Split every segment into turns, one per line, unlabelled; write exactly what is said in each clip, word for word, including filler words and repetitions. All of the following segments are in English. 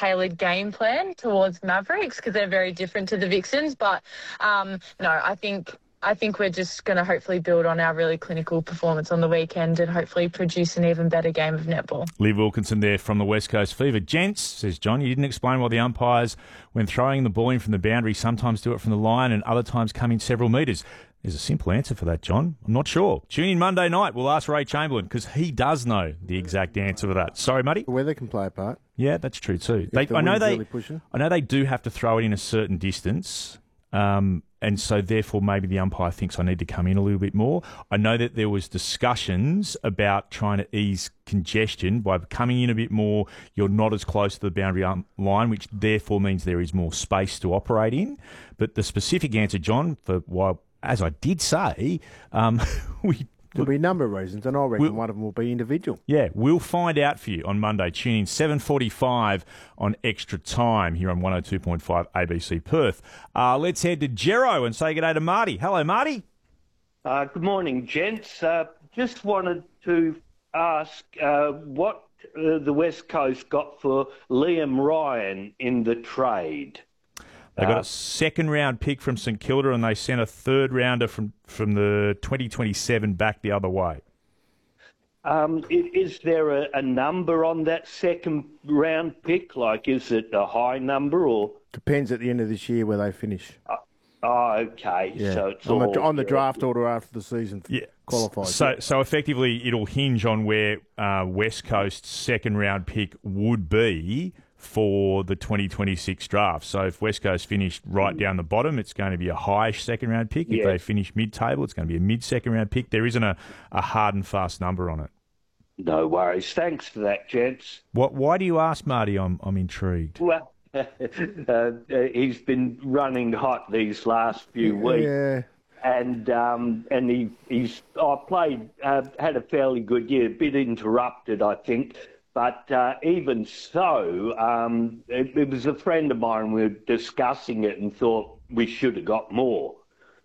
tailored game plan towards Mavericks because they're very different to the Vixens. But um, no, I think I think we're just going to hopefully build on our really clinical performance on the weekend and hopefully produce an even better game of netball.
Liv Wilkinson there from the West Coast Fever. Gents, says John, you didn't explain why the umpires, when throwing the ball in from the boundary, sometimes do it from the line and other times come in several metres. There's a simple answer for that, John. I'm not sure. Tune in Monday night. We'll ask Ray Chamberlain because he does know the exact answer for that. Sorry, Muddy.
The weather can play a part.
Yeah, that's true too. They, the I know they.
Really
I know they do have to throw it in a certain distance, um, and so therefore maybe the umpire thinks I need to come in a little bit more. I know that there was discussions about trying to ease congestion by coming in a bit more. You're not as close to the boundary line, which therefore means there is more space to operate in. But the specific answer, John, for why. As I did say, um, we...
There'll be a number of reasons, and I reckon
we'll,
one of them will be individual.
Yeah, we'll find out for you on Monday. Tune in seven forty-five on Extra Time here on one oh two point five A B C Perth. Uh, let's head to Jero and say good day to Marty. Hello, Marty.
Uh, good morning, gents. Uh, just wanted to ask uh, what uh, the West Coast got for Liam Ryan in the trade.
They got a second-round pick from St Kilda and they sent a third-rounder from, from the twenty twenty-seven back the other way.
Um, is there a, a number on that second-round pick? Like, is it a high number or...?
Depends at the end of this year where they finish.
Uh, oh, okay.
Yeah.
So it's
on,
all,
the, on the draft order after the season
yeah.
qualifies.
So, so effectively, it'll hinge on where uh, West Coast's second-round pick would be for the twenty twenty-six draft. So if West Coast finished right down the bottom, it's going to be a high second-round pick. If
yeah.
they finish mid-table, it's going to be a mid-second-round pick. There isn't a, a hard and fast number on it.
No worries. Thanks for that, gents.
What? Why do you ask, Marty? I'm I'm intrigued.
Well, uh, he's been running hot these last few weeks.
Yeah.
And um, and he he's I played uh, had a fairly good year, a bit interrupted, I think. But uh, even so, um, it, it was a friend of mine. We were discussing it and thought we should have got more.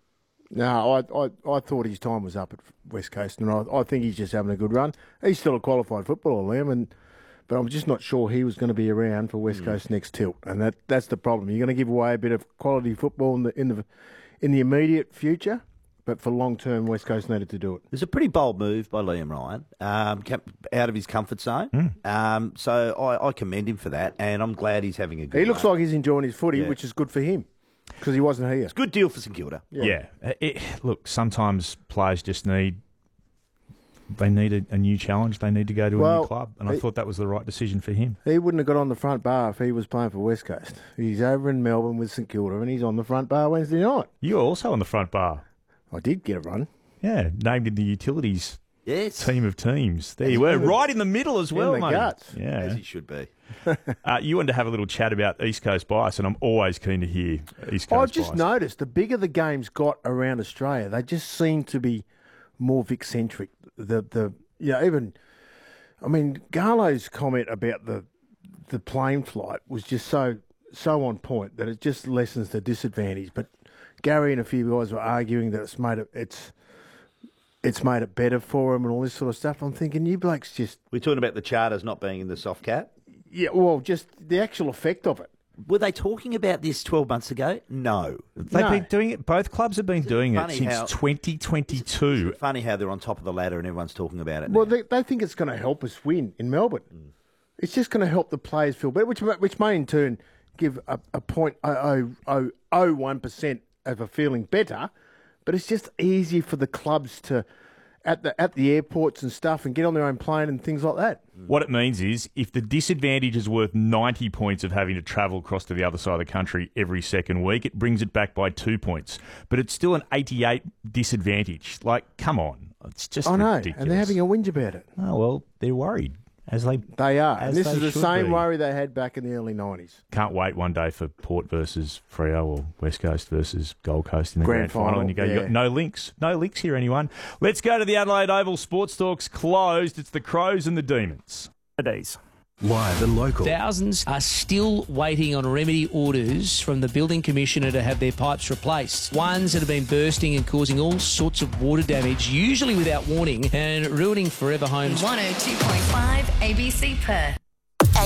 No, I, I I thought his time was up at West Coast, and I, I think he's just having a good run. He's still a qualified footballer, Liam, and but I'm just not sure he was going to be around for West mm. Coast next tilt, and that that's the problem. You're going to give away a bit of quality football in the in the in the immediate future. But for long term, West Coast needed to do it.
It was a pretty bold move by Liam Ryan, um, kept out of his comfort zone.
Mm.
Um, so I, I commend him for that, and I'm glad he's having a good
He looks
run.
like he's enjoying his footy,
Yeah.
which is good for him because he wasn't here.
It's a good deal for St Kilda.
Yeah. yeah. It, look, sometimes players just need they need a, a new challenge. They need to go to
well,
a new club, and I
he,
thought that was the right decision for him.
He wouldn't have got on the front bar if he was playing for West Coast. He's over in Melbourne with St Kilda, and he's on the front bar Wednesday night.
You were also on the front bar.
I did get a run.
Yeah, named in the utilities
yes.
team of teams. There you were, right in the middle as well,
in the
mate.
guts.
Yeah,
As he should be.
uh, you wanted to have a little chat about East Coast bias, and I'm always keen to hear East Coast
I've just
bias.
noticed the bigger the games got around Australia, they just seem to be more Vic-centric. The the you know, even, I mean, Garlo's comment about the the plane flight was just so so on point that it just lessens the disadvantage. But Gary and a few guys were arguing that it's made it it's. It's made it better for him and all this sort of stuff. I'm thinking, you blokes just...
We're talking about the charters not being in the soft cap?
Yeah, well, just the actual effect of it.
Were they talking about this twelve months ago? No.
They've
No.
been doing it. Both clubs have been doing it
funny
since
how-
twenty twenty-two.
It's funny how they're on top of the ladder and everyone's talking about it
Well,
now.
they, they think it's going to help us win in Melbourne. Mm. It's just going to help the players feel better, which, which may in turn give a, a point oh oh oh one percent of a feeling better, but it's just easier for the clubs to... At the at the airports and stuff and get on their own plane and things like that.
What it means is if the disadvantage is worth ninety points of having to travel across to the other side of the country every second week, it brings it back by two points. But it's still an eighty-eight disadvantage. Like, come on. It's just
I know,
ridiculous.
and they're having a whinge about it.
Oh, well, they're worried. As they
They are.
as
And this
they
is the
should
same
be.
worry they had back in the early nineties.
Can't wait one day for Port versus Freo or West Coast versus Gold Coast in the
Grand
grand, final.
final,
And you go,
yeah.
you got no links. No links here, anyone. Let's go to the Adelaide Oval. Sports Talk's closed. It's the Crows and the Demons.
Live and local.
Thousands are still waiting on remedy orders from the building commissioner to have their pipes replaced. Ones that have been bursting and causing all sorts of water damage, usually without warning, and ruining forever homes.
one oh two point five A B C Perth.